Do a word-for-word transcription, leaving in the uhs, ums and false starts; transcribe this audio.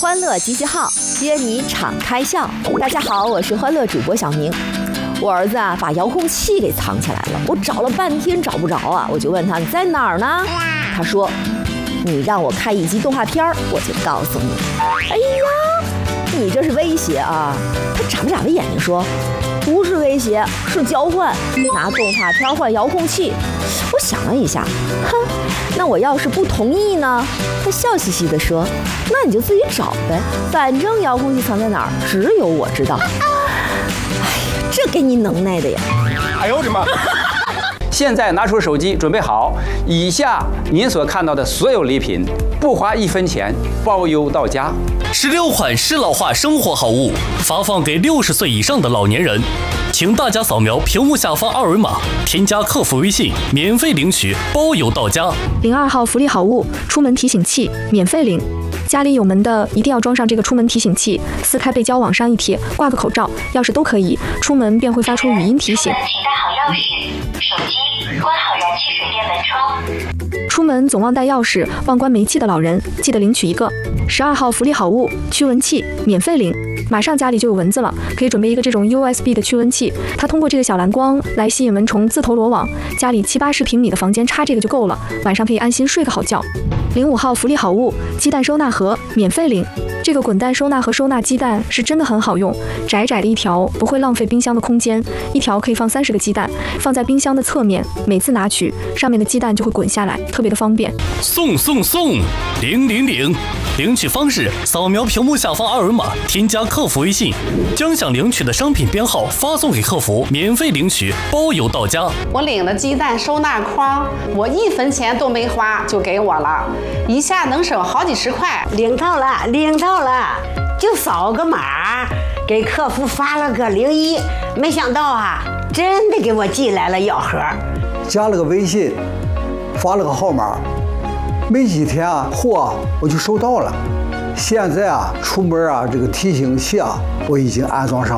欢乐集结号，约你敞开笑。大家好，我是欢乐主播小明。我儿子啊，把遥控器给藏起来了，我找了半天找不着啊，我就问他你在哪儿呢？他说你让我看一集动画片，我就告诉你。哎呀，你这是威胁啊！他眨巴眨巴眼睛说，不是威胁，是交换，拿动画片换遥控器。我想了一下，哼，那我要是不同意呢？他笑嘻嘻地说，那你就自己找呗，反正遥控器藏在哪儿，只有我知道。哎呀，这给你能耐的呀！ 哎呦我的妈！现在拿出手机，准备好，以下您所看到的所有礼品，不花一分钱，包邮到家。 十六款适老化生活好物发放给六十岁以上的老年人，请大家扫描屏幕下方二维码，添加客服微信，免费领取，包邮到家。 零二号福利好物，出门提醒器，免费领。家里有门的一定要装上这个出门提醒器，撕开背胶往上一贴，挂个口罩、钥匙都可以，出门便会发出语音提醒。 请带好钥匙、手机，关好燃气水电门窗。 出门总忘带钥匙、忘关煤气的老人，记得领取一个。十二号福利好物，驱蚊器，免费领。马上家里就有蚊子了，可以准备一个这种 U S B 的驱蚊器，它通过这个小蓝光来吸引蚊虫自投罗网。家里七八十平米的房间插这个就够了，晚上可以安心睡个好觉。零五号福利好物，鸡蛋收纳盒，免费领。这个滚蛋收纳盒收纳鸡蛋是真的很好用，窄窄的一条不会浪费冰箱的空间，一条可以放三十个鸡蛋，放在冰箱的侧面，每次拿取上面的鸡蛋就会滚下来，特别的方便。 送送送，领领领！领取方式：扫描屏幕下方二维码，添加客服微信，将想领取的商品编号发送给客服，免费领取，包邮到家。 我领了鸡蛋收纳筐，我一分钱都没花就给我了，一下能省好几十块。 领到了，领到了，就扫个码，给客服发了个零一，没想到啊，真的给我寄来了药盒， 加了个微信，发了个号码。没几天啊，货啊我就收到了。现在啊，出门啊，这个提醒器啊，我已经安装上。